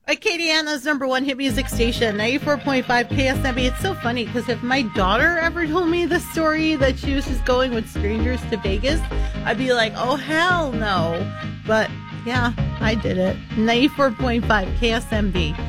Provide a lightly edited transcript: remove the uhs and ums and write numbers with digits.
Acadiana's number one hit music station, 94.5 KSMB. It's so funny because if my daughter ever told me the story that she was just going with strangers to Vegas, I'd be like, oh, hell no. But yeah, I did it. 94.5 KSMB.